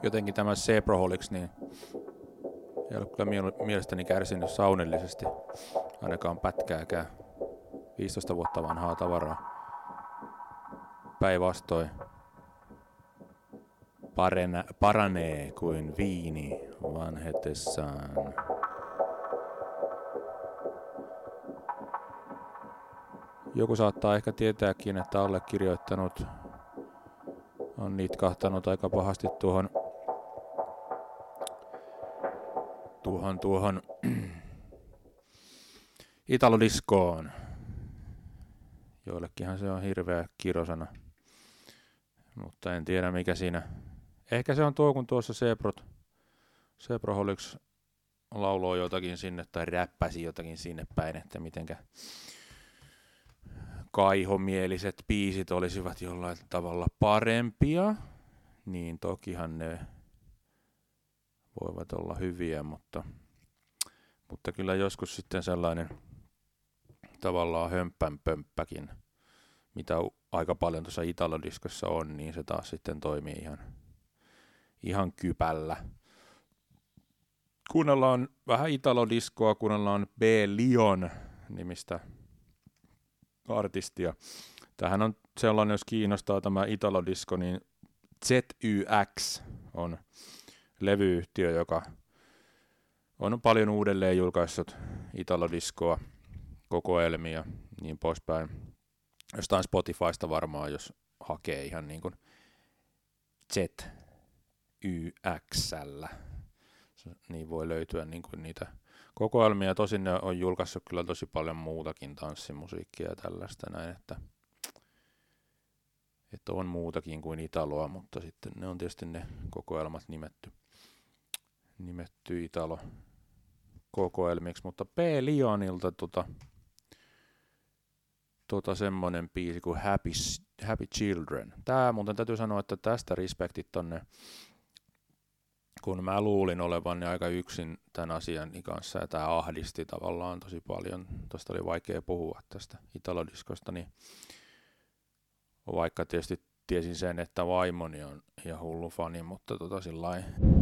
jotenkin tämä Zebraholics, niin ei ole kyllä mielestäni kärsinyt saunellisesti ainakaan pätkääkään. 15 vuotta vanhaa tavaraa. Päinvastoin paranee kuin viini vanhetessaan. Joku saattaa ehkä tietääkin, että allekirjoittanut on nitkahtanut aika pahasti tuohon italodiskoon. Joillekinhan se on hirveä kirosana, mutta en tiedä mikä siinä. Ehkä se on tuo, kun tuossa Zebraholics lauloi jotakin sinne tai räppäsi jotakin sinne päin, että mitenkä kaihomieliset biisit olisivat jollain tavalla parempia, niin tokihan ne voivat olla hyviä, mutta kyllä joskus sitten sellainen tavallaan hömppänpömppäkin, mitä aika paljon tuossa italodiskossa on, niin se taas sitten toimii ihan kypällä. Kuunnellaan vähän italodiskoa, kuunnellaan B. Lion nimistä artistia. Tämähän on sellainen, jos kiinnostaa tämä italodisko, niin ZYX on levyyhtiö, joka on paljon uudelleen julkaissut italodiskoa, kokoelmia niin poispäin. Jostain Spotifysta varmaan, jos hakee ihan niin kuin ZYX:llä, niin voi löytyä niin kuin niitä kokoelmia. Tosin ne on julkaissut kyllä tosi paljon muutakin tanssimusiikkia ja tällaista näin, että on muutakin kuin italoa, mutta sitten ne on tietysti ne kokoelmat nimetty italo kokoelmiksi, mutta P. Lionilta semmonen biisi kuin Happy Children. Tää muuten täytyy sanoa, että tästä respektit tonne, kun mä luulin olevani aika yksin tämän asian kanssa, ja tää ahdisti tavallaan tosi paljon. Tosta oli vaikea puhua tästä italodiskosta, niin vaikka tietysti tiesin sen, että vaimoni on ihan hullu fani, mutta sillain